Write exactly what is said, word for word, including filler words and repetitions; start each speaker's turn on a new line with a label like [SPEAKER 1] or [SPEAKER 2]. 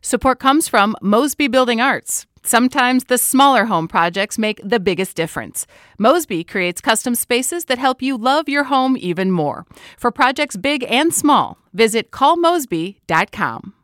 [SPEAKER 1] Support comes from Mosby Building Arts. Sometimes the smaller home projects make the biggest difference. Mosby creates custom spaces that help you love your home even more. For projects big and small, visit call mosby dot com.